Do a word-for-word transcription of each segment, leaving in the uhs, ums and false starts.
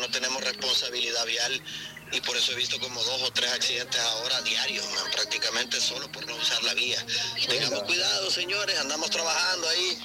no tenemos responsabilidad vial y por eso he visto como dos o tres accidentes ahora diarios, man, prácticamente solo por no usar la vía. Tengamos cuidado, señores, andamos trabajando ahí.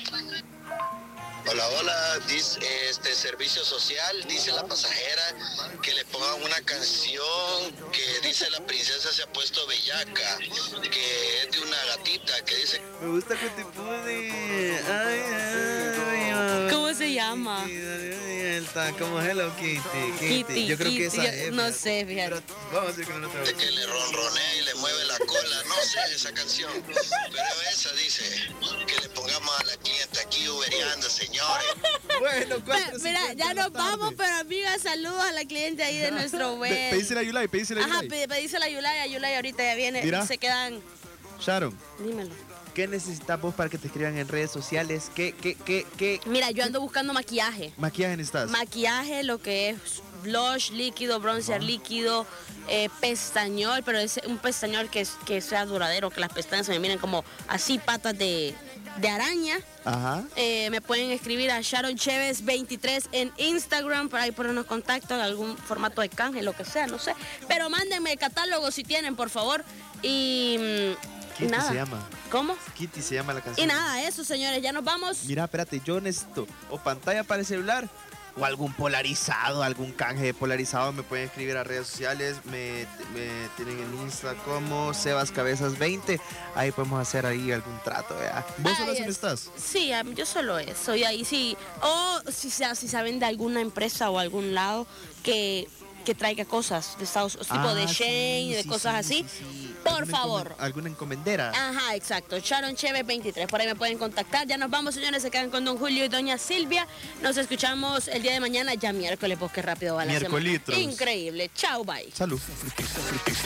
Hola, hola, dice este servicio social, dice la pasajera que le pongan una canción que dice la princesa se ha puesto bellaca, que es de una gatita, que dice... Me gusta que te pone. Ay, ay, ay. ¿Cómo se llama? Está como Hello Kitty. Kitty. Kitty, Yo creo Kitty, que esa yo es. no fíjate. sé, fíjate. Pero vamos a decir que no lo De que le ronronea y le mueve la cola, no sé esa canción, pero esa dice que le pongamos a la clienta aquí uberiando, señores. Bueno, Pe- Mira, ya nos vamos, pero amiga, saludos a la cliente ahí de nuestro web. Pedísela a Yulai, pedísela a Ajá, Yulai. pe- pedísela a Yulai, a Yulai ahorita ya viene, Mira. se quedan, Sharon, dímelo. ¿qué necesitas vos para que te escriban en redes sociales? ¿Qué, qué, qué, qué Mira, yo ando buscando maquillaje. maquillaje necesitas? Maquillaje, lo que es blush líquido, bronzer líquido, eh, pestañol, pero es un pestañol que, es- que sea duradero, que las pestañas se me miren como así, patas de, de araña. Ajá. Eh, me pueden escribir a Sharon Chévez veintitrés en Instagram, por ahí ponernos contacto en algún formato de canje, lo que sea, no sé. Pero mándenme el catálogo si tienen, por favor. Y, mm, y Kitty nada. se llama. ¿Cómo? Kitty se llama la canción. Y nada, eso, señores, ya nos vamos. Mira, espérate, yo necesito o pantalla para el celular o algún polarizado, algún canje de polarizado. Me pueden escribir a redes sociales, me, me tienen en Insta como Sebas Cabezas veinte. Ahí podemos hacer ahí algún trato, ¿verdad? ¿Vos solo Ahí así no es. estás? Sí, am- yo solo eso. Y ahí sí. O si, sa- si saben de alguna empresa o algún lado que, que traiga cosas de Estados Unidos, tipo de Ah, Shane, sí, de sí, cosas sí, así. sí, sí. Por ¿Alguna favor. encomen- ¿Alguna encomendera? Ajá, exacto. Sharon Chévez veintitrés. Por ahí me pueden contactar. Ya nos vamos, señores. Se quedan con don Julio y doña Silvia. Nos escuchamos el día de mañana, ya miércoles, pues qué rápido va la semana. Miércolitros. Increíble. Chao, bye. Salud.